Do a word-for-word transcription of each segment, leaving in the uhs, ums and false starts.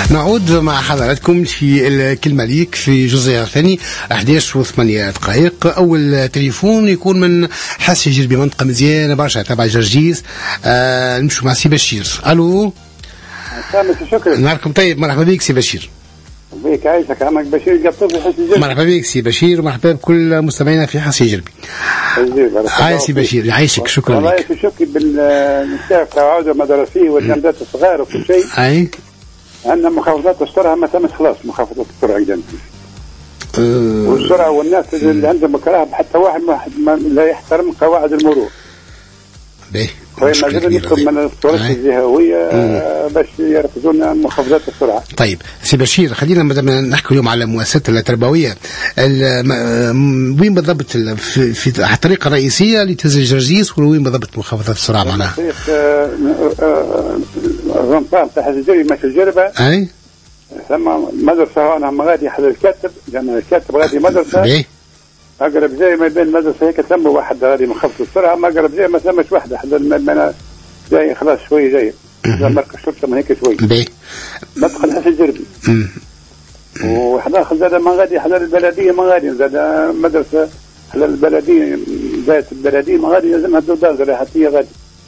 نعود مع حضراتكم في الكلمة ليك في جزء ثاني أحد عشر وثمانية دقائق. أول تليفون يكون من حسي جربي، منطقة مزيانة برشا تبع جرجيس. آه نمشوا مع سي بشير. ألو شكرا. نهاركم طيب، مرحبا بك سي بشير. بيك عايشك عمك بشير قطب في حسي جربي. مرحبا بك سي بشير ومرحبا بكل مستمعينا في حسي جربي. هاي سي بشير يعيشك، شكرا لك. والله في شكري بالمستوى تاع عوده مدرسيه والجامعات الصغار وكل شيء. أي عندنا مخافضات السرعه ما تمت خلاص، مخافضات السرعه جدا. أه والسرعه والناس اللي عندهم كراهه حتى واحد ما لا يحترم قواعد المرور. باهي ما زال ندخل من الطرق الجهويه باش يركزون مخافضات السرعه. طيب سي بشير، خلينا مادام نحكي اليوم على المؤسسات التربويه، وين بالضبط في, في الطريقه الرئيسيه اللي تهز جرجيس، وين بالضبط مخافضات السرعه معناها؟ طريق الرمطان تاع الجري ماشي الجربه. اي ثم مدرسه هنا غادي حدا الكاتب، جامع الكاتب غادي مدرسه. باهي اقرب زي ما بين مدرسه هيك ثم واحد غادي مخفض السرعه، ما اقرب زي ما ثمش واحده حدا المنا جاي خلاص شوي جاي زي مركز شرطه من هيك شوي. باهي ندخل حسي الجربي. وحدا زاد ما غادي حدا البلديه ما غادي زاد مدرسه حدا البلديه بدايه البلديه ما غادي لازمها الدودار راحتيه غادي.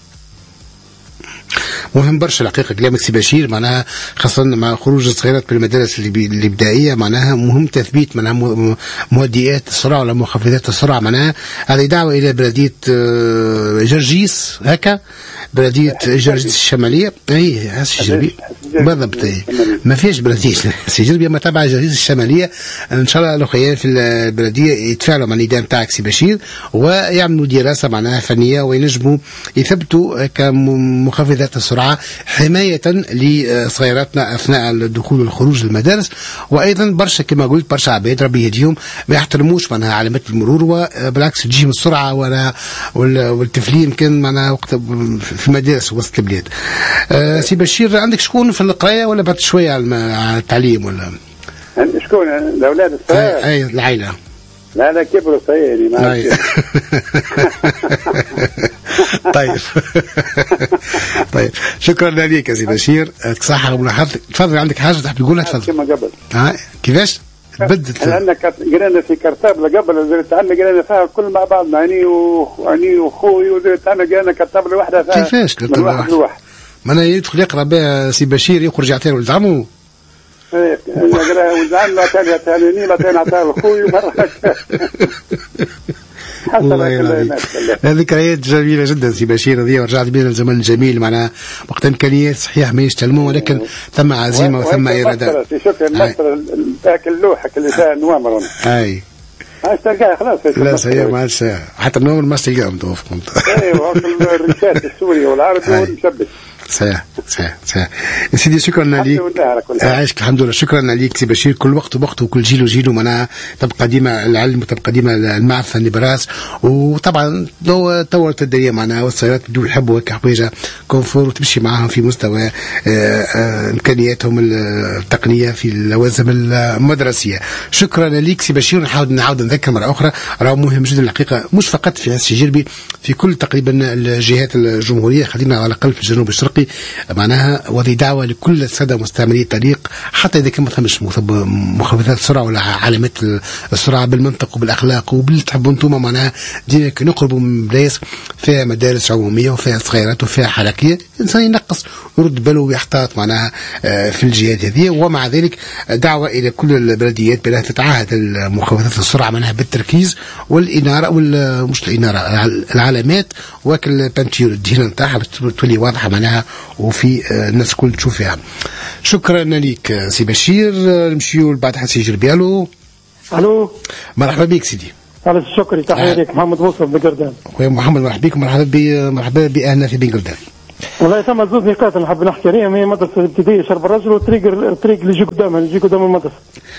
مهم برشا الحقيقه كلامك سي بشير، معناها خاصه مع خروج الصغيرات من المدارس الابتدائيه، معناها مهم تثبيت معناها مهدئات السرعه ولا مخفضات السرعه. معناها هذه دعوه الى بلديه جرجيس، هكا بلديه جرجيس الشماليه. اي حسي جربي بالضبط، ما فيش بلديه سي جربي ما تبع جرجيس الشماليه. ان شاء الله الاخويا في البلديه يتفاعلوا مع النداء نتاعك سي بشير ويعملوا دراسه معناها فنيه وينجموا يثبتوا كمخفضات السرعه حماية لصغيراتنا أثناء الدخول والخروج للمدارس. وأيضا برشا كما قلت برشا عباد ربي يهديهم ما يحترموش معناها علامات المرور، وبالعكس تجيهم السرعة ولا والتفليه يمكن معناها وقت في المدارس وسط البلاد. أه سي بشير، عندك شكون في القراية ولا بعد شوية على التعليم ولا؟ شكون الأولاد الصغار؟ أي العائلة. لا لا كبروا صغيري ما طيب طيب شكرا لك يا سي بشير، يعطيك الصحة وملاحظتك. تفضل، عندك حاجة تحب تقولها؟ تفضل. كما قبل. ها كيفاش؟ بدت لأن قرينا في كرتاب قبل زرت عنا قرينا فيها كل مع بعض أني وأني وأخوي وزرت عنا قرينا كرتاب لوحدها فيها. كيفاش كرتاب لوحدها؟ ما أنا يدخل يقرأ بها سي بشير يخرج يعطيه ولد عمو. ايه يقرأ ولد عمو لا تاني تاني لا تاني عطاه أخوي مرة. الله يرضيك. ذكريات جميلة جدا سي بشير هذه، ورجعت بنا الزمن الجميل معناها وقت إمكانيات صحيح ما يشتلموا، ولكن ثم عزيمة وثم إرادة. شكرا مصر ذاك اللوحة اللي فيها نوامر. أي. ما تلقاها خلاص. لا سيء ما عادش حتى النوامر ما تلقاهم توفقهم. أيوة الرشات السوري والعربي والمشبك. صحيح صحيح صحيح سيدي، شكرا لك. عايشك الحمد لله. شكرا لك سي بشير، كل وقت ووقته وكل جيل وجيله معناها تبقى ديما العلم وتبقى ديما المعرفه نبراس. وطبعا لو طورت الدنيا معناها والسيارات بدو يحبوا هيك حوايج كونفور وتمشي معاهم في مستوى آآ آآ امكانياتهم التقنيه في اللوازم المدرسيه. شكرا لك سي بشير. نحاول نعاود نذكر مره اخرى راهو مهم جدا الحقيقه، مش فقط في حسي جربي، في كل تقريبا الجهات الجمهوريه، خلينا على الاقل في الجنوب الشرقي معناها. وهذه دعوة لكل السادة مستعملي الطريق، حتى إذا كان ما فهمش مخفضات السرعة ولا علامات السرعة، بالمنطق وبالأخلاق وباللي تحبوا أنتم معناها ديما نقربوا من بلايص فيها مدارس عمومية وفيها صغيرات وفيها حركية، الإنسان ينقص ويرد باله ويحتاط معناها في الجهات هذه. ومع ذلك دعوة إلى كل البلديات بأنها تتعاهد مخفضات السرعة معناها بالتركيز والإنارة مش الإنارة العلامات وكل بانتيور الدهينة نتاعها تولي واضحة معناها وفي الناس الكل تشوف فيها. شكرا لك سي بشير. نمشيو بعد حسي جربي. الو الو مرحبا بك سيدي. على الشكر، تحية لك. محمد بوصف بقردان. خويا محمد مرحبا بك ومرحبا ب مرحبا بأهلنا في بقردان. والله ثم زوج نقاط نحب نحكي عليهم، هي مدرسة الابتدائية شرب الرجل والطريق الطريق اللي يجي قدامها اللي يجي قدام المدرسة.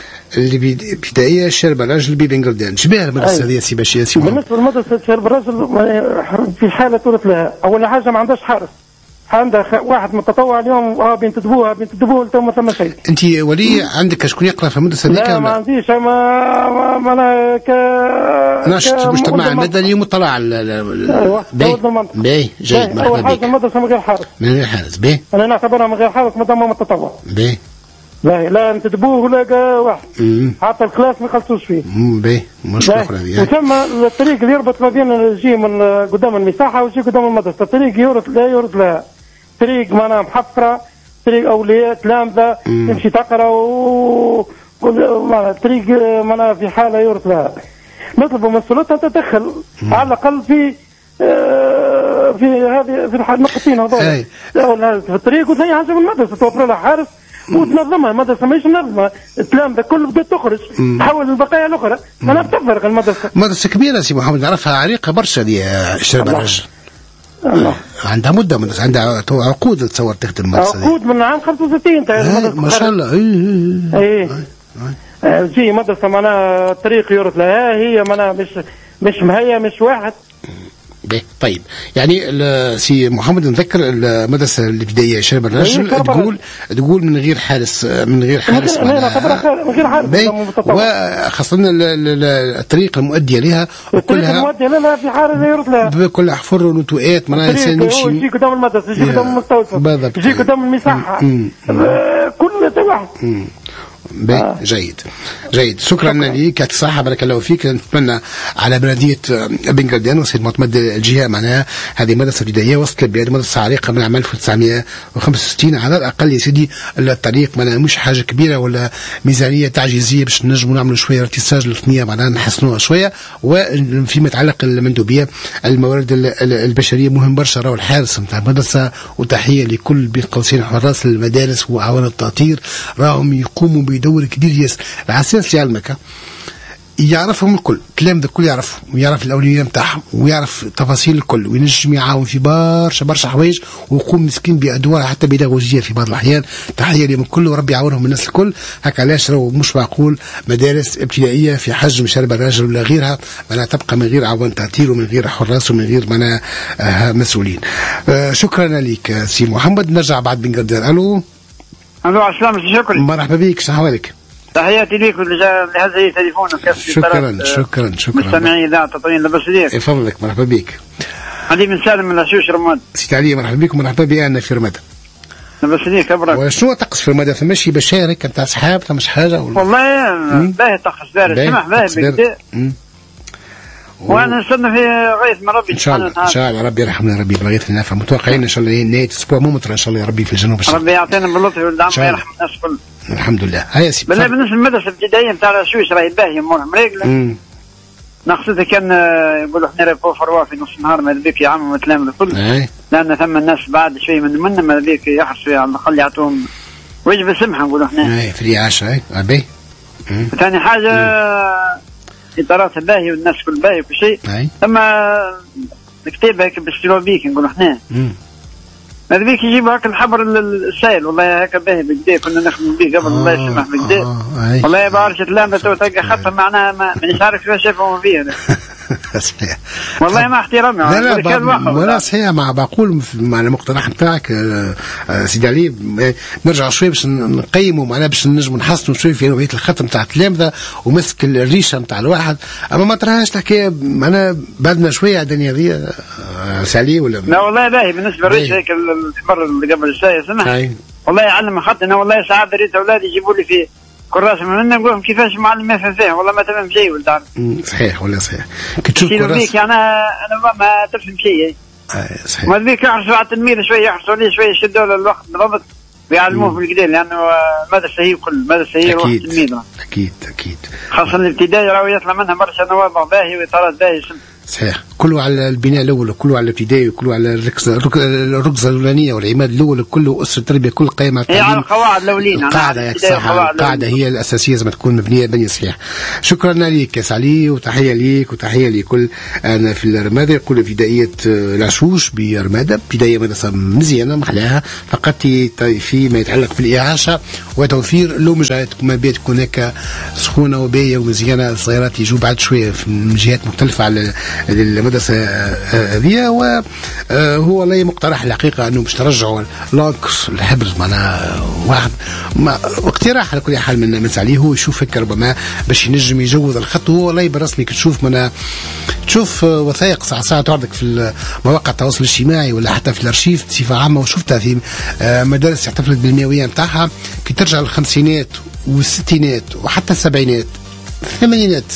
الابتدائية شرب الرجل ببنقردان. شبيه المدرسة هذه سي بشير؟ بالنسبة لمدرسة شرب الرجل في حالة تورث لها، أول حاجة ما عندهاش حارس، عندها واحد متطوع اليوم اه بينتدبوها بينتدبوه تو ما ثم شيء. انت ولي عندك شكون يقرا في المدرسه هذيك؟ لا ما عنديش، ما ما, ما انا ك نشط مجتمع المدني مطلع على ايوه باهي جيد. اول حاجه المدرسه من غير حارس. من غير حارس باهي. انا نعتبرها من غير حارس ما دام متطوع. باهي لا لا انتدبوه ولا واحد حتى الكلاس ما خلصوش فيه. باهي مش اخرى هذه. وثم الطريق اللي يربط ما بين يجي من قدام المساحه ويجي قدام المدرسه، الطريق يورث لا يورث لها، طريق معناها محفره، طريق اولياء تلامذه تمشي تقرا و معناها طريق معناها في حاله يورث لها. نطلب من السلطه تتدخل على الاقل في في هذه في النقطتين هذول، في الطريق وثاني حاجه من المدرسه توفر لها حارس وتنظمها. المدرسه ماهيش منظمه، التلامذه كل بدات تخرج تحول للبقايا الاخرى، ما بتفرق المدرسه. مدرسه كبيره سي محمد نعرفها عريقه برشا دي شرب الرجل. الله. عندها مده مدرسه، عندها عقود تصور تخدم المدرسه دي. عقود من عام خمسة وستين تاع المدرسه. ما شاء الله. اي اي جي مدرسه معناها الطريق يورث لها، هي معناها مش مش مهيا مش واحد. طيب يعني سي محمد نذكر المدرسه الابتدائيه شرب الرجل تقول تقول من غير حارس من غير حارس من غير حارس وخاصه الطريق المؤديه لها الطريق المؤديه لها في حارس يورث لها بكل احفر ونتوءات معناها الانسان يمشي يجي قدام المدرسه يجي قدام المستوصف يجي قدام المساحه كل واحد. آه. جيد جيد شكرا لك يعطيك الصحة بارك الله فيك. نتمنى على بلدية بن قردان وسيد معتمد الجهة معناها هذه مدرسة ابتدائية وسط البلاد، مدرسة عريقة من عام ألف وتسعمائة وخمسة وستين على الأقل يا سيدي. الطريق معناها مش حاجة كبيرة ولا ميزانية تعجيزية باش نجموا نعملوا شوية ارتساج للثنية معناها نحسنوها شوية. وفيما يتعلق المندوبية الموارد البشرية مهم برشا، راهو الحارس نتاع المدرسة وتحية لكل بين قوسين حراس المدارس وأعوان التأطير راهم يقوموا بدور كبير ياسر. العساس لعلمك يعرفهم الكل، التلامذة الكل يعرفهم ويعرف الأولوية نتاعهم ويعرف تفاصيل الكل وينجم يعاون في برشا برشا حوايج ويقوم مسكين بأدوار حتى بيداغوجية في بعض الأحيان. تحية لهم الكل وربي يعاونهم الناس الكل. هكا علاش راهو مش معقول مدارس ابتدائية في حجم شرب الراجل ولا غيرها معناها تبقى من غير عوان تأطير ومن غير حراس ومن غير معناها آه مسؤولين. آه شكرا لك سي محمد. نرجع بعد بن قردان. ألو الو عسلامة شكرا. مرحبا بك شحوالك. تحياتي ليك لهذا تليفونك. شكرا شكرا شكرا مستمعي اذاعه تطوين لاباس عليك. يفضلك مرحبا بك. علي بن سالم من العشوش رماد. سيدي علي مرحبا بك ومرحبا بي انا في رماد. لاباس عليك ابرك. وشنو طقس في رماد؟ فماشي بشارك نتاع صحاب فمش حاجه ولا؟ والله باهي طقس بارد سمح باهي بكدا. وانا نستنى في غايه من ربي ان شاء الله ان شاء الله ربي يرحمنا ربي بغايه النافع. متوقعين ان شاء الله نهايه الاسبوع ممطر ان شاء الله يا ربي في الجنوب ربي يعطينا باللطف والدعم ويرحم الناس الكل. الحمد لله. هيا سي بالله بالنسبه للمدرسه الابتدائيه نتاع الشويش راهي باهيه امورها مريقله. نقصدها كان يقولوا احنا راهي فوفروا في نص النهار ماذا بيك يعمموا التلامذه الكل لان ثم الناس بعد شوي من منا ماذا بيك يحرصوا على الاقل يعطوهم وجبه سمحه نقولوا احنا. اي في الرعاشه اي ابي. ثاني حاجه اطاراتها باهيه والناس كل باهيه وكل شيء. ثم الكتاب هيك بالسلوبيك نقولوا احنا. هذا بيك يجيبوا هكا الحبر السائل والله هكا باهي بكدا كنا نخدموا به قبل الله يسمح بكدا. والله بعرفش تلامذة تو تلقى خطها معناها مانيش عارف كيفاش شافهم فيه. صحيح والله مع احترامي. لا لا ولا صحيح مع بقول مع المقترح نتاعك سيدي علي نرجع شوي باش نقيموا معناها باش نجموا نحسنوا شوي في نوعيه الخط نتاع التلامذه ومسك الريشه نتاع الواحد. اما ما تراهاش الحكايه معناها بعدنا شويه على الدنيا هذه سالي ولا لا والله باهي بالنسبه للريشه هيك الحبر اللي قبل الشاي سمح والله يعلم خط انا والله ساعات دريت اولادي يجيبوا لي في كراسه من هنا نقول لهم كيفاش معلم ما فهم فيها والله ما تفهم شيء ولد عم. صحيح ولا صحيح كي تشوف كراسه يعني انا ما تفهم شيء. اي صحيح ما ذيك يحرصوا على التلميذ شويه يحرصوا عليه شويه يشدوا له الوقت بالضبط ويعلموه بالكدا لانه المدرسه هي كل المدرسه هي روح التلميذ. اكيد اكيد خاصه الابتدائي راهو يطلع منها برشا نوابغ باهي واطارات باهي. صحيح كله على البناء الاول كله على الابتدائي وكله على الركزه الركزه الاولانيه والعماد الاول كله اسره التربيه كل قائمه على التعليم. هي على القواعد الاولين القاعده ياك صح القاعده هي الاساسيه لازم تكون مبنيه بنيه صحيح. شكرا لك يا سعلي وتحيه ليك وتحيه لكل انا في الرماده. يقول ابتدائيه العشوش برماده ابتدائيه مدرسه مزيانه محلاها فقط في ما يتعلق بالاعاشه وتوفير لومجات ما بين تكون هناك سخونه وباهيه ومزيانه الصغيرات يجوا بعد شويه من جهات مختلفه على المدرسة المدرسة هذه. وهو لا مقترح الحقيقة أنه باش ترجعوا لانكس الحبر معناها واحد اقتراح على كل حال من من عليه هو يشوف هيك ربما باش ينجم يجوز الخط. وهو لا برسمي تشوف معناها تشوف وثائق ساعة ساعة تعرضك في مواقع التواصل الاجتماعي ولا حتى في الارشيف بصفة عامة، وشفتها في مدارس احتفلت بالمئوية نتاعها كي ترجع للخمسينات والستينات وحتى السبعينات الثمانينات،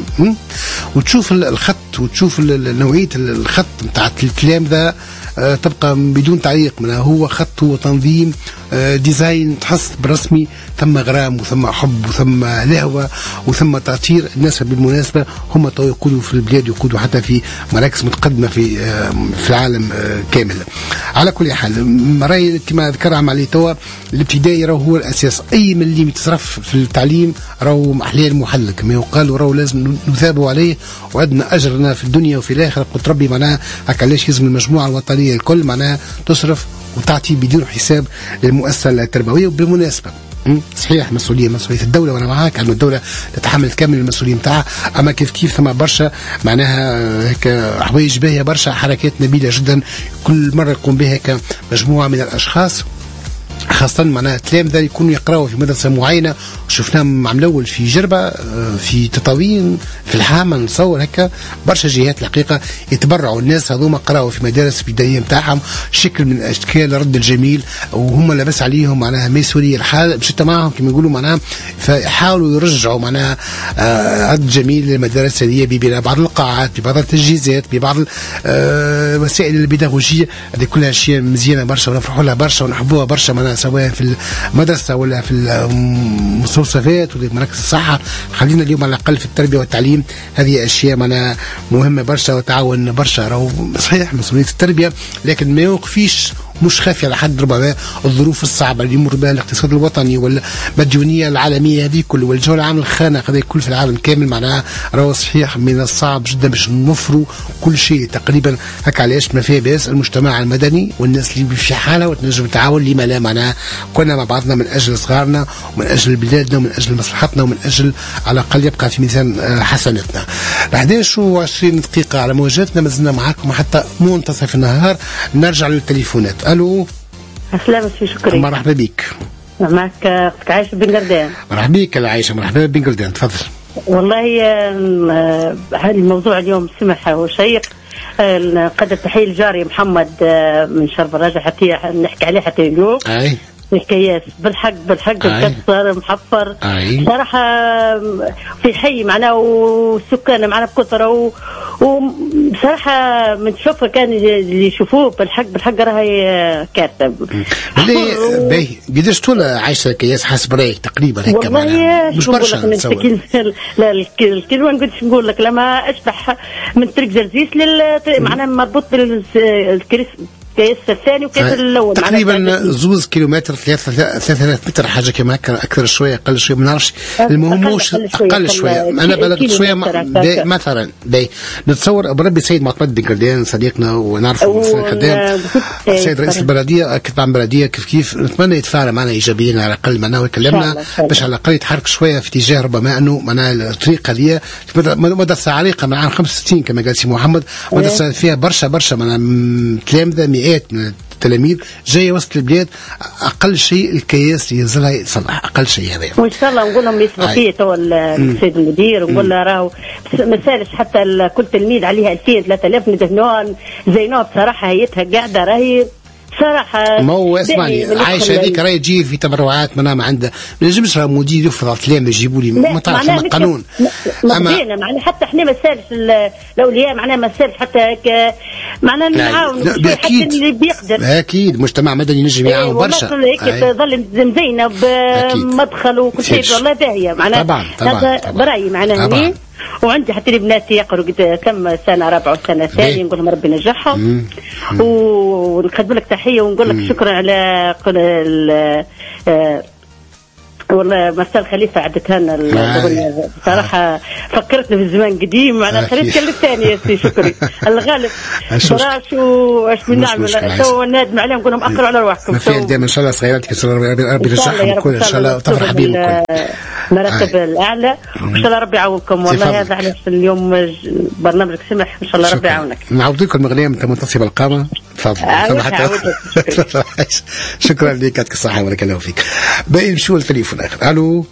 وتشوف الخط وتشوف نوعية الخط نتاع الكلام ذا تبقى بدون تعليق. منها هو خط هو تنظيم ديزاين تحس برسمي، ثم غرام وثم حب وثم لهوة وثم تأثير. الناس بالمناسبة هم تو يقودوا في البلاد يقودوا حتى في مراكز متقدمة في في العالم كامل. على كل حال راي كما ذكر عملي توا الابتدائي راهو هو الأساس. أي ملي يتصرف في التعليم راهو محليل محل كما يقال، راهو لازم نثابوا عليه وعندنا أجرنا في الدنيا وفي الآخرة. قلت ربي معناها هكا علاش لازم المجموعة الوطنية الكل معناها تصرف وتعطي بدون حساب للمؤسسة التربوية. وبالمناسبة صحيح مسؤولية مسؤولية الدولة وأنا معاك أن الدولة تتحمل كامل المسؤولية متاعها، أما كيف كيف ثم برشا معناها هيك حوايج باهية، برشا حركات نبيلة جدا كل مرة يقوم بها هيك مجموعة من الأشخاص، خاصة معناها التلامذة يكونوا يقراوا في مدرسة معينة. وشفناه مع ملول في جربة في تطاوين في الحامة نصور هكا برشا جهات الحقيقة يتبرعوا الناس هذوما قراوا في مدارس ابتدائية نتاعهم شكل من أشكال الرد الجميل، وهم لاباس عليهم معناها مسؤولية الحال مشيت معهم كما يقولوا معناها، فيحاولوا يرجعوا معناها رد جميل للمدارس هذه ببناء بعض القاعات ببعض التجهيزات ببعض الوسائل البيداغوجية. هذه كلها أشياء مزيانة برشا ونفرحوا لها برشا ونحبوها برشا معناها سواء في المدرسة ولا في المستوصفات ولا مراكز الصحة. خلينا اليوم على الأقل في التربية والتعليم هذه أشياء معناها مهمة برشا وتعاون برشا. راهو صحيح مسؤولية التربية لكن ما يوقفيش مش خافية على حد ربما الظروف الصعبة اللي يمر بها الاقتصاد الوطني والمديونية العالمية هذه كل والجو العام الخانق هذا كل في العالم كامل معناها راهو صحيح من الصعب جدا باش نوفروا كل شيء تقريبا هكا. علاش ما فيه بأس المجتمع المدني والناس اللي في حالة وتنجم تعاون لما لا معناها كنا مع بعضنا من أجل صغارنا ومن أجل بلادنا ومن أجل مصلحتنا ومن أجل على الأقل يبقى في ميزان حسناتنا. أحد وعشرين دقيقة على موجاتنا مازلنا معاكم حتى منتصف النهار. نرجع للتليفونات. ألو السلام سي شكري. مرحبا بك. معك اختك عايشه بن قردان. مرحبا بك عايشه. مرحبا بن قردان تفضل. والله هذا الموضوع اليوم سمح وشيق. قد التحيه لجاري محمد من شرب الراجع حتى نحكي عليه حتى اليوم. اي الكياس بالحق بالحق مكسر محفر صراحه في حي معناه والسكان معناه بكثره وبصراحه من تشوفه كان اللي يشوفوه بالحق بالحق راهي كارثه. اللي باهي قداش طول عايشه كياس حسب رايك تقريبا هيك والله مش برشا لا الكلمه ما نقدرش نقول لك لما اشبح من طريق زرزيس لل معناه مربوط بالكريس كيس الثاني وكيس الاول تقريبا زوز كيلومتر ثلاثة ثلاثة متر حاجه كما هكا اكثر شويه اقل شويه ما نعرفش المهم مش اقل شويه انا بلغت شويه مثلا باهي نتصور بربي سيد معتمد بن قردان صديقنا ونعرفه خدام السيد رئيس البلديه اكيد عن بلديه كيف كيف نتمنى يتفاعل معنا ايجابيا على الاقل معنا ويكلمنا باش على الاقل يتحرك شويه في اتجاه ربما انه معنا الطريقه هذه مدرسه عريقه من عام خمسة وستين كما قال سي محمد مدرسه فيها برشا برشا من تلامذه مئات من التلاميذ جايه وسط البلاد اقل شيء الكياس ينزلها يصلح اقل شيء هذا وان شاء الله نقول لهم يسمعوا فيه تو السيد المدير ونقول له راهو ما سالش حتى كل تلميذ عليها ألفين ثلاثة آلاف ندهنوها زينوها بصراحه هيتها قاعده راهي صراحه. ما هو اسمعني عايشه هذيك راهي تجي في تبرعات منها ما عندها ما نجمش مدير يفرض كلام يجيبوا لي ما تعرف القانون اما معناها حتى احنا ما سالش الاولياء معناها ما سالش حتى هيك معناها نعاون حتى اللي بيقدر اكيد مجتمع مدني ينجم يعاون برشا هيك تظل مزينه بمدخل وكل شيء والله باهيه معناها هذا برايي معناها. وعندي حتى بناتي يقروا تم سنه رابعه وسنه ثانيه نقول لهم ربي ينجحهم ونقدم لك تحيه ونقول لك شكرا على والله مرسال خليفه عدتها لنا الاغنيه بصراحه فكرتنا في الزمان قديم معنا خليت كلمه ثانيه يا سي شكري الغالب براش واش بنعمل تو نادم عليهم نقول لهم اقروا على رواحكم ما في دائما ان شاء الله صغيراتك ان شاء الله ربي يرجعهم الكل ان شاء الله وتفرح بهم الكل مرتب الاعلى، وان شاء الله ربي يعاونكم. والله هذا علاش اليوم برنامجك سمح، ان شاء الله ربي يعاونك. نعاود لكم المغنيه انت منتصبه القامه. تفضل. شكرا لك، يعطيك الصحه وبارك الله فيك. باقي نمشيو للتليفون اخر. الو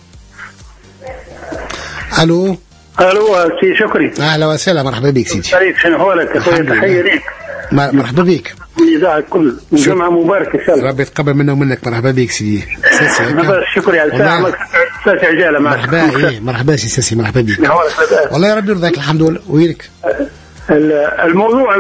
الو الو سي شكري. اهلا وسهلا، مرحبا بك سيدي. عليك شنو حوالك؟ تحيه ليك. مرحبا بك. الاذاعه الكل، جمعه مباركه ان شاء الله. ربي يتقبل منا ومنك. مرحبا بك سيدي. شكري على الساعه. ساسي عجاله معك. مرحبا. ايه مرحبا سي ساسي، مرحبا بك. والله يا ربي يرضيك، الحمد لله. وينك؟ الموضوع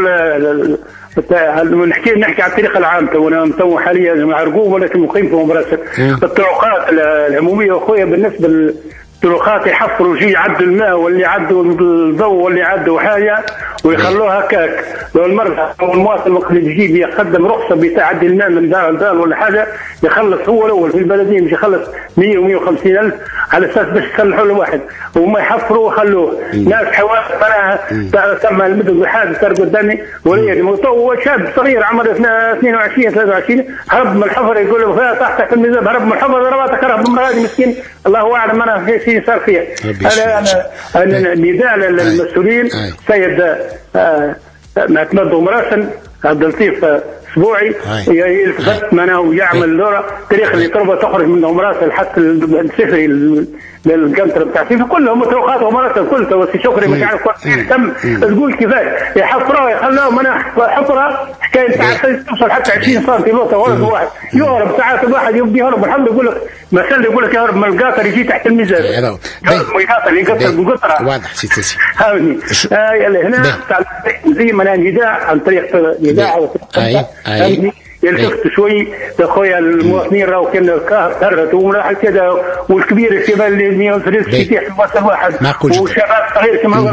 نحكي نحكي على الطريقه العامه. وانا متو حاليا مع رقوب، ولكن مقيم في مبرسل. الطرقات العموميه اخويا بالنسبه طرقات يحفروا شيء يعدوا الماء، واللي يعدوا الضوء، واللي يعدوا حاجه ويخلوها هكاك. لو المرأة او المواطن وقت اللي يجيب يقدم رخصه بتعدي الماء من دار لدار ولا حاجه، يخلص هو الاول في البلديه، مش يخلص مية ومية وخمسين الف على اساس باش يصلحوا له واحد، وما يحفروا وخلوه. ناس حوالي معناها تم المدن بحادث صار قدامي وليد هو شاب صغير عمره اثنين وعشرين ثلاثة وعشرين، هرب من الحفر، يقول له فيها تحت تحت الميزاب، هرب من الحفر ضرباتك، هرب من هذه مسكين الله اعلم انا في شيء صار فيها. انا انا نداء للمسؤولين سيد معتمد مراسل عبد اللطيف اسبوعي يلتفت معنا ويعمل دوره تاريخ اللي تربى تخرج من مراسل حتى السفري للقنطره بتاع فيه كلهم متروقات ومراسل كلها. وسي شكري مش عارف تم تقول كيفاش يحفروها يخلوهم انا حفره حكايه ساعات توصل حتى عشرين سم نقطه ولد واحد يهرب ساعات الواحد يبدي يهرب الحمد يقول لك مثلا يقول لك يهرب من القاطر يجي تحت الميزان يهرب من القاطر يقطر بالقطره. واضح سي سي هاوني هنا زي ما نداء عن طريق نداء اي يلتفت شوي اخويا المواطنين راهو كان كهرت وراح كذا، والكبير الشباب اللي ينفرز يتيح في وسط واحد وشباب صغير كما هو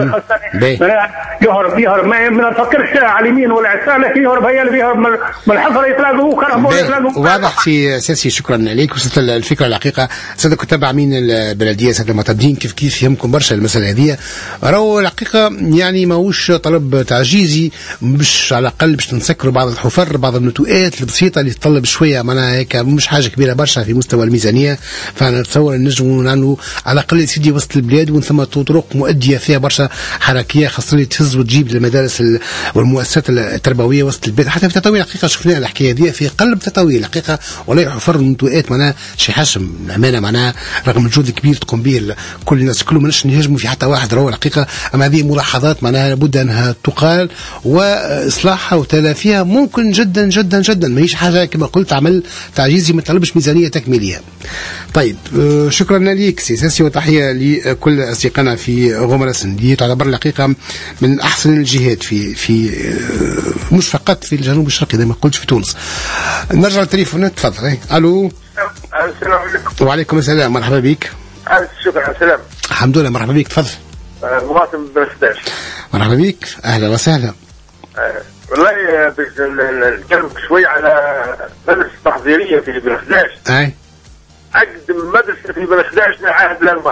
يهرب يهرب ما نفكرش على اليمين ولا على اليسار، لكن يهرب هي اللي يهرب من الحفر يتلاقوا وكرهبوا يتلاقوا. واضح سي سياسي، شكرا عليك. وصلت الفكره الحقيقه. ساده كتاب عامين البلديه، ساده المعتمدين، كيف كيف يهمكم برشا المساله هذه. راهو الحقيقه يعني ماهوش طلب تعجيزي، باش على الاقل باش نسكروا بعض الحفر، بعض النتوءات البسيطه اللي تطلب شويه معناها هيك، مش حاجه كبيره برشا في مستوى الميزانيه. فانا نتصور نجموا نعملوا على الاقل سيدي وسط البلاد، ومن ثم طرق مؤديه فيها برشا حركيه، خاصه اللي تهز وتجيب للمدارس والمؤسسات التربويه وسط البلاد. حتى في تطاويل الحقيقه شفنا الحكايه هذه في قلب تطاويل الحقيقه، ولا حفر النتوءات معناها شي حشم الامانه، معناها رغم الجهد الكبير تقوم به كل الناس كلهم، ماناش نهاجموا في حتى واحد. راهو الحقيقه اما هذه ملاحظات معناها لابد انها تقال، واصلاحها وتلافيها ممكن جدا جدا جدا، ماهيش حاجه كما قلت عمل تعجيزي ما طلبش ميزانيه تكميليه. طيب شكرا لك سي ساسي، وتحيه لكل اصدقائنا في غمرسن اللي تعتبر الحقيقه من احسن الجهات في في مش فقط في الجنوب الشرقي زي ما قلت في تونس. نرجع للتليفونات، تفضل. الو السلام عليكم. وعليكم السلام، مرحبا بك. شكرا على السلام. الحمد لله، مرحبا بك، تفضل. مواطن بن حداش. مرحبا بك، اهلا وسهلا. والله نتكلم شوي على مدرسة تحضيرية في بن حداش. اي أقدم مدرسة في بن حداش من عهد الألمان.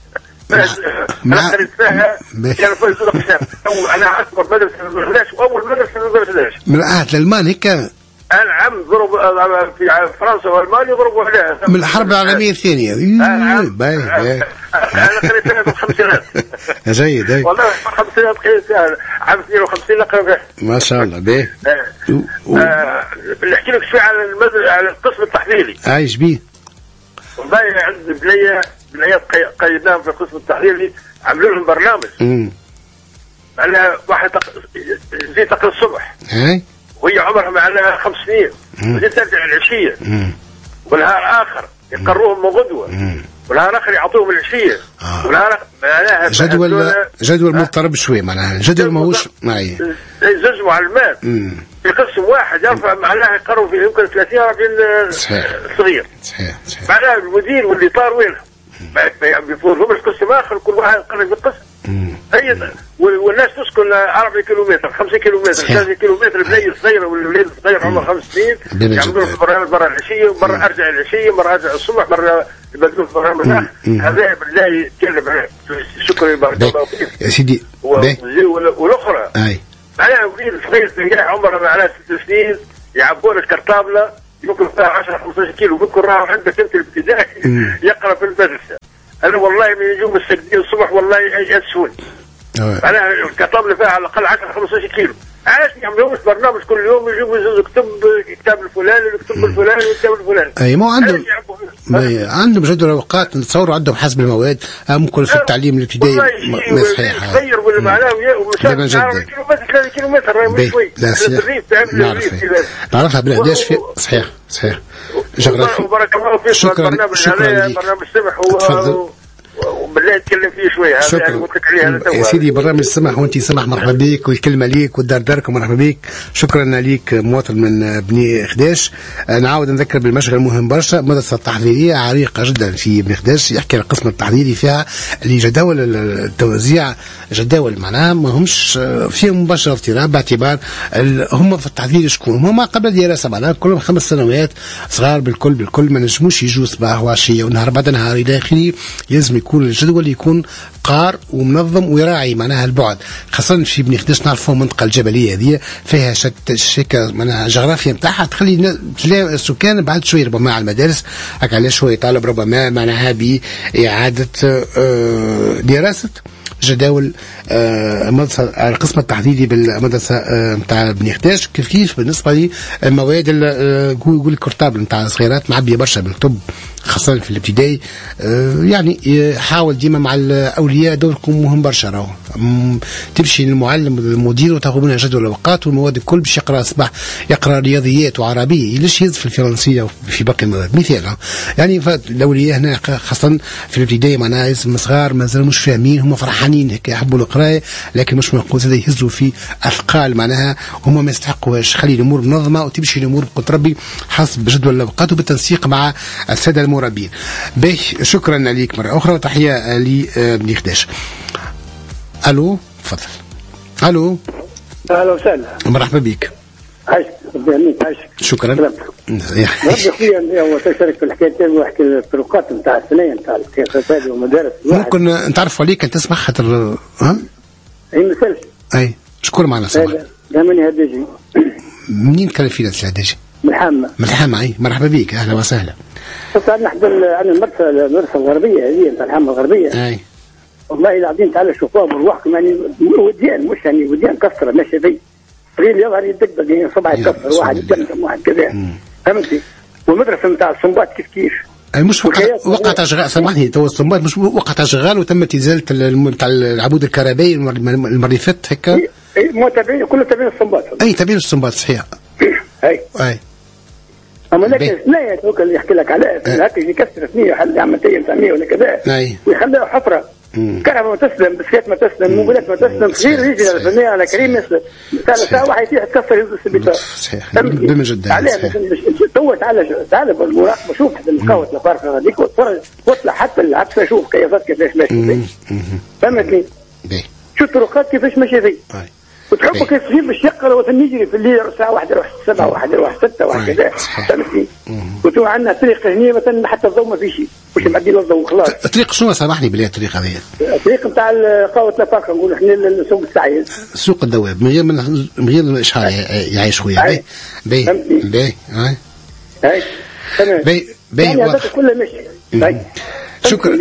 أنا قريت فيها كان فوق الأقسام. أنا أكبر مدرسة في بن حداش وأول مدرسة في بن حداش. من عهد الألمان هيك؟ نعم، ضربوا في فرنسا والمانيا ضربوا عليها من الحرب العالمية الثانية. نعم باهي باهي. أنا قريت فيها في الخمسينات. جيد. والله في الخمسينات قريت فيها عام اثنين وخمسين نقرا فيها. ما شاء الله. باهي. نحكي لك شوي على المدرسة على القسم التحليلي. عايش بيه. والله عندي بنية بنيات قيدناهم في القسم التحليلي، عملوا لهم برنامج. امم. على واحد زي تقرا الصبح. اي. وهي عمرها معنا خمس سنين، وزي ترجع العشيه، ونهار اخر يقروهم من غدوه، ونهار اخر يعطوهم العشيه، آه. ونهار معناها جدول جدول مضطرب شويه، معناها جدول ماهوش معي زوج معلمات في قسم واحد يرفع معناها يقروا فيه يمكن ثلاثين أربعين صغير. صحيح صحيح. معناها المدير واللي طار وينهم؟ ما يفوتهمش قسم اخر، كل واحد يقرر في القسم. هي والناس تسكن أربعين كيلومتر خمسين كيلومتر ثلاثين كيلومتر، البنيه صغيره والولاد صغير عمره خمس سنين، يعملوا في برنامج مرة العشيه ومرة ارجع العشيه مرة ارجع الصبح مرة يبدلوا في برنامج اخر. هذا بالله يتكلم عليه. شكرا بارك الله فيك يا سيدي. والاخرى اي معناها وليد صغير تلقاه عمره معناها ست سنين يعبوا لك كرطابله يمكن فيها عشرة خمسة عشر كيلو، ممكن راهو عندك انت الابتدائي يقرا في المدرسه. انا والله من يوم السجدين الصبح والله اسفون. انا كتب لي فيها على الاقل عشرة خمسطاش كيلو. علاش ما يعملوش برنامج كل يوم يجيبوا يكتب كتاب الفلاني ويكتب الفلاني ويكتب الفلاني؟ اي مو عندهم عندهم جدول اوقات نتصوروا عندهم حسب المواد. ممكن في التعليم الابتدائي ما صحيح يغير ولا معناه ومسافه ثلاثة كيلومتر راهي شوي. لا نعرف نعرفها بالقداش في صحيح صحيح جغرافي. بارك الله فيك. شكرا شكرا برنامج السمح و وبالله نتكلم فيه شويه. هذا يعني قلت لك عليه انا يا سيدي برنامج السمح وانت سمح مرحبا بك والكلمه ليك والدار داركم مرحبا بك. شكرا ليك مواطن من بني خداش. نعاود نذكر بالمشغل مهم برشا. مدرسه التحضيريه عريقه جدا في بني خداش. يحكي القسم التحضيري فيها اللي جداول التوزيع جداول معناها ما همش فيهم مباشره اضطراب باعتبار هم في التحضير شكون هم قبل الدراسه معناها كلهم خمس سنوات صغار بالكل بالكل ما نجموش يجوا صباح وعشيه ونهار بعد نهار الى اخره. لازم يكون الجدول يكون قار ومنظم ويراعي معناها البعد خاصة في بني خداش نعرفوا المنطقة الجبلية هذه فيها شت شكا معناها جغرافيا نتاعها تخلي السكان بعد شوية ربما على المدارس هكا على شوية طالب ربما معناها بإعادة دراسة جداول المدرسة القسم التحديدي بالمدرسة نتاع بني خداش كيف كيف بالنسبة للمواد يقول الكرتابل نتاع الصغيرات معبية برشا بالكتب خاصة في الابتدائي. يعني حاول ديما مع الأولياء دوركم مهم برشا راهو تمشي للمعلم المدير وتاخذ منها جدول الأوقات والمواد الكل باش يقرأ صباح يقرأ رياضيات وعربية ليش يهز في الفرنسية وفي باقي المواد مثال يعني فالأولياء هنا خاصة في الابتدائي معناها اسم صغار مازالوا مش فاهمين هم فرحانين هيك يحبوا القراية لكن مش معقول هذا يهزوا في أثقال معناها هم ما يستحقوهاش. خلي الأمور منظمة وتمشي الأمور بقدر ربي حسب جدول الأوقات وبالتنسيق مع السادة المربين. باهي شكرا لك مرة أخرى وتحية لبني خداش. ألو تفضل. ألو أهلا وسهلا مرحبا بك. عايشك ربي يهنيك عايشك. شكرا. ربي خويا هو تشارك في الحكاية ويحكي الطرقات نتاع الثانية نتاع الكياسات هذه والمدارس. ممكن نتعرف عليك أنت تسمع خاطر ها؟ أي مثال. أي شكون معنا سمع. لا مني هداجي. منين كان فينا هداجي؟ من الحامة. من الحامة أي مرحبا بك أهلا وسهلا. بس عندنا حدا عندنا المدرسة المدرسة الغربية هذه نتاع الحامة الغربية. أي. والله العظيم تعالى شوفوها بروحكم يعني وديان مش يعني وديان كسرة ماشية ذي. ريل يظهر يدقدق يعني صباح يكسر واحد يتجمجم واحد كذا. فهمتي؟ والمدرسة نتاع الصنباط كيف كيف. أي مش وقعت وقعت أشغال سامحني تو الصنباط مش وقعت أشغال وتمت إزالة تاع العبود الكهربائي المريفات هكا. أي مو تابعين كله تابعين الصنباط. أي تابعين الصنباط صحيح. أي. أي. اما لكن ثنايا هو اللي يحكي لك عليه هكا يكسر ثنيه حل عمليه ثانيه ولا كذا ويخليها حفره كهرباء ما تسلم بسكات ما تسلم موبيلات ما تسلم غير يجي الفنيه على كريم يسلم ثالث ساعه واحد يطيح يتكسر يهز السبيطار. صحيح بما جدا عليه تو تعال تعال بالمراقبه شوف المقاومه الفارقه هذيك وتفرج واطلع حتى العكسه شوف كيفات كيفاش ماشي فهمتني شو الطرقات كيفاش ماشي ذي وتحبوا كيف تجيب الشقة لو نجري في الليل ساعة واحدة يروح سبعة واحد يروح ستة واحد كذا فهمتني وتو عندنا طريق هنا مثلا حتى الضوء ما في شيء مش معدين الضوء خلاص. الطريق شنو سامحني بالله الطريق هذه؟ الطريق نتاع قهوة لافاكا نقول احنا سوق السعيد. سوق الدواب من غير من غير الاشهار يعيش خويا باهي باهي باهي هاي تمام باهي باهي يعني كله ماشي. شكرا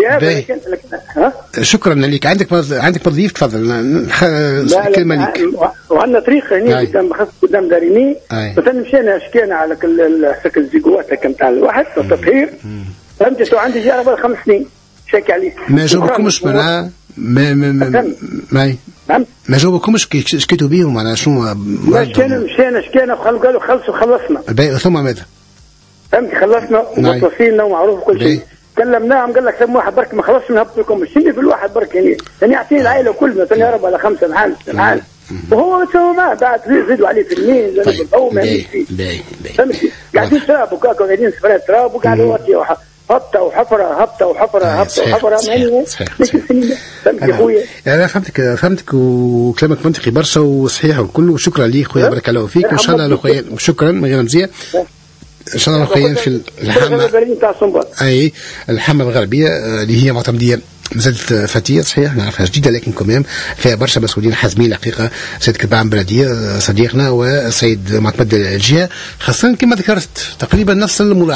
شكرا لك. عندك عندك تضيف تفضل كلمه لك. وعندنا طريق هنا قدام خاص قدام داريني مثلا مشينا شكينا على سكن الزيجوات هكا نتاع الواحد التطهير فهمت عندي جي اربع خمس سنين شاكي عليه ما جاوبكمش معناها ما ما ما ما جاوبكمش شكيتوا بيهم معناها شنو مشينا مشينا شكينا قالوا خلصوا خلصنا ثم ماذا فهمت خلصنا ومتصلين ومعروف كل شيء كلمناهم قال لك سم واحد برك ما خلصش نهبط لكم الشني في الواحد برك هنا يعني يعطيني العائله كلها ثاني يا رب على خمسه معانا معانا وهو متسوى معاه بعد يزيدوا عليه في المين زي بالضوء ما يمشي فهمتي قاعدين تراب وكاكو قاعدين سفرات تراب وقاعدوا هبطه وحفره هبطه وحفره هبطه وحفره ما ليش السنين فهمتي خويا. انا فهمتك فهمتك وكلامك منطقي برشا وصحيح وكل وشكرا ليك خويا بارك الله فيك وان شاء الله خويا شكرا مغير مزيان ان شاء الله خويا في الحامه اي الحامه الغربيه اللي هي معتمديه مازالت فتيه صحيح نعرفها جديده لكن كمان فيها برشا مسؤولين حازمين الحقيقه سيد كبعم بلديه صديقنا والسيد معتمد الجهه خاصه كما ذكرت تقريبا نفس الملاحظه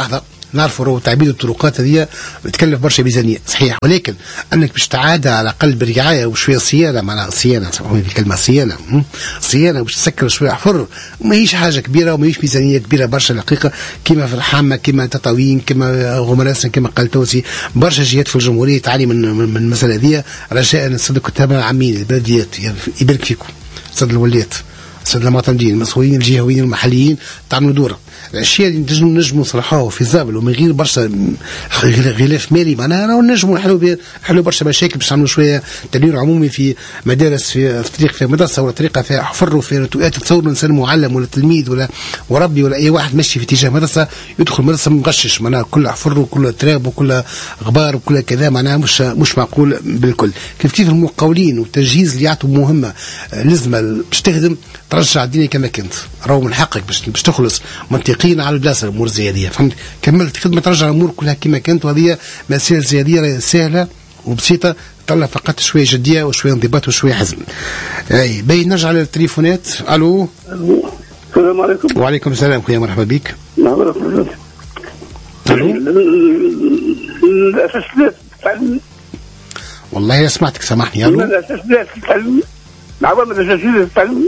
نعرفوا رو تعبيد الطرقات هذه بتكلف برشا ميزانيه صحيح، ولكن انك باش تعادها على الاقل برعايه وشويه صيانه، معناها صيانه سامحوني الكلمه صيانه صيانه باش تسكر شويه حفر، ماهيش حاجه كبيره وماهيش ميزانيه كبيره برشا الحقيقه، كما في الحامه كما تطاوين كما غمراسه كما قال توسي، برشا جهات في الجمهوريه تعاني من من المساله هذه. رجاء نصدقوا الكتابه العامين البلديات يبارك فيكم، صد الوليات صد المعتمدين المسؤولين الجهويين المحليين تعملوا دوره. الاشياء اللي نجموا نجموا نصلحوها في زابل ومن غير برشا غلاف مالي معناها راهو نجموا نحلوا نحلوا برشا مشاكل باش نعملوا شويه تدوير عمومي في مدارس في في طريق في مدرسه ولا طريقه في حفر وفي رتوءات. تصور انسان معلم ولا تلميذ ولا وربي ولا اي واحد ماشي في اتجاه مدرسه يدخل مدرسه مغشش معناها كلها حفر وكلها تراب وكلها غبار وكلها كذا، معناها مش مش معقول بالكل. كيف كيف المقاولين والتجهيز اللي يعطوا مهمه لازمه باش تخدم ترجع الدنيا كما كنت، راهو من حقك باش باش تخلص منطقيا على البلاصه الامور الزياديه، فهمت؟ كملت خدمه ترجع الامور كلها كما كانت، وهذه مسائل زياديه سهله وبسيطه تطلع فقط شويه جديه وشويه انضباط وشويه حزم. اي باين نرجع للتليفونات. الو السلام عليكم. وعليكم السلام خويا مرحبا بك. مرحبا. الو الاساسيات تعلم والله سمعتك سامحني. الو الاساسيات تعلم العوامل الاساسيه تعلم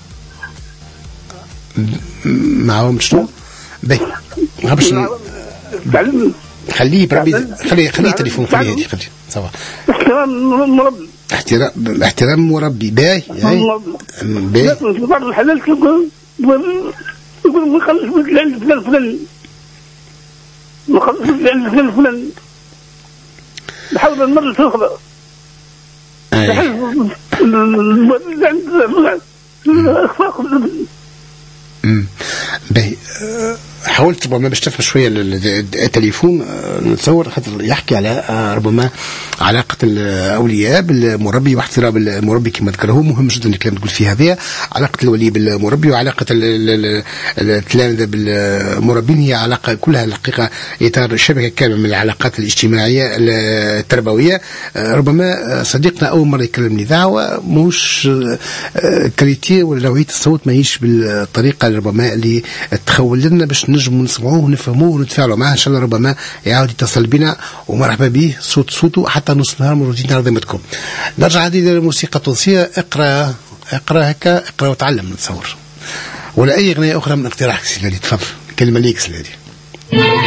معاهم شنو؟ باهي باش خليه بربي خليه خليه تليفون خليه هادي خليه سوا. احترام مربي احترام احترام مربي باهي باهي. لكن في بعض الحالات يقول يقول ما نخلصش بالعلم فلان فلان ما نخلصش بالعلم فلان فلان نحاول نمر الفخرة نحاول اخفاق. امم باهي حاولت ربما باش تفهم شويه التليفون نتصور خاطر يحكي على ربما علاقه الاولياء بالمربي واحترام المربي كما ذكر. هو مهم جدا الكلام تقول فيه هذا، علاقه الولي بالمربي وعلاقه التلامذه بالمربين هي علاقه كلها الحقيقه اطار شبكه كامله من العلاقات الاجتماعيه التربويه. ربما صديقنا اول مره يكلم الاذاعه مش كاليتي ولا نوعيه الصوت ماهيش بالطريقه ربما اللي تخول لنا باش نجموا نسمعوه ونفهموه ونتفاعلوا معه. ان شاء الله ربما يعاود يتصل بنا ومرحبا به صوت صوته حتى نص نهار موجودين على ذمتكم. نرجع هذه للموسيقى التونسيه. اقرا اقرا هكا اقرا وتعلم نتصور، ولا اي اغنيه اخرى من اقتراحك سيدي. تفضل كلمه ليك سيدي.